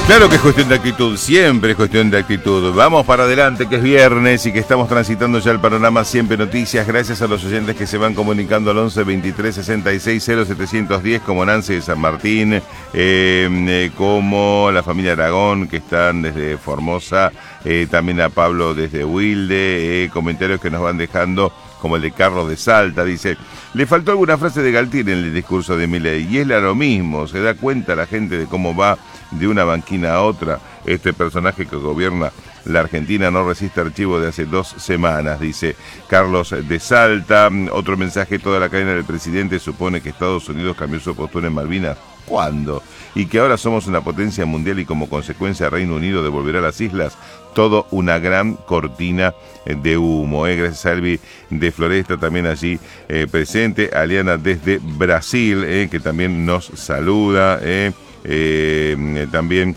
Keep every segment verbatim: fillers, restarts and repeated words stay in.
Claro que es cuestión de actitud, siempre es cuestión de actitud. Vamos para adelante, que es viernes y que estamos transitando ya el panorama Siempre Noticias. Gracias a los oyentes que se van comunicando al once veintitrés sesenta y seis cero setecientos diez, como Nancy de San Martín, eh, eh, como la familia Aragón, que están desde Formosa, eh, también a Pablo desde Wilde, eh, comentarios que nos van dejando, como el de Carlos de Salta. Dice: le faltó alguna frase de Galtieri en el discurso de Milei, y es lo mismo, se da cuenta la gente de cómo va de una banquina a otra. Este personaje que gobierna la Argentina no resiste archivo de hace dos semanas, dice Carlos de Salta. Otro mensaje: toda la cadena del presidente supone que Estados Unidos cambió su postura en Malvinas. ¿Cuándo? Y que ahora somos una potencia mundial y como consecuencia Reino Unido devolverá las islas. Todo una gran cortina de humo. Eh. Gracias a Elvi de Floresta también allí eh, presente. Aliana desde Brasil, eh, que también nos saluda. Eh. Eh, también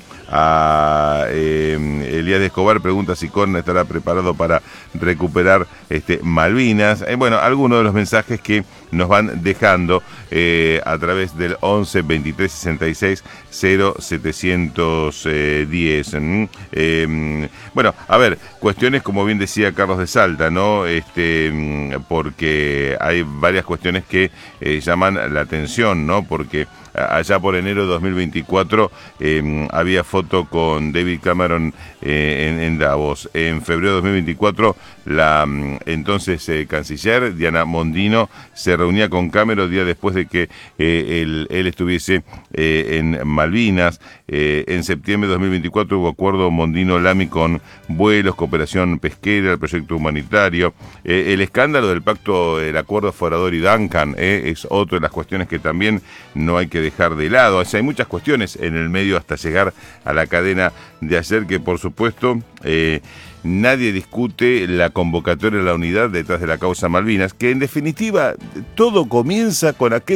a eh, Elías de Escobar pregunta si Corna estará preparado para recuperar este, Malvinas. Eh, bueno, algunos de los mensajes que nos van dejando eh, a través del once veintitrés sesenta y seis cero setecientos diez. ¿Mm? Eh, bueno, a ver, cuestiones como bien decía Carlos de Salta, ¿no? Este, porque hay varias cuestiones que eh, llaman la atención, ¿no? Porque allá por enero de dos mil veinticuatro eh, había foto con David Cameron eh, en, en Davos. En febrero de dos mil veinticuatro la entonces eh, canciller Diana Mondino se reunía con Cameron días después de que eh, él, él estuviese eh, en Malvinas. Eh, en septiembre de dos mil veinticuatro hubo acuerdo Mondino-Lamy con vuelos, cooperación pesquera, el proyecto humanitario. Eh, el escándalo del pacto, el acuerdo Forador y Duncan eh, es otra de las cuestiones que también no hay que dejar de lado. O sea, hay muchas cuestiones en el medio hasta llegar a la cadena de ayer que, por supuesto, eh, nadie discute la convocatoria de la unidad detrás de la causa Malvinas, que en definitiva todo comienza con aquel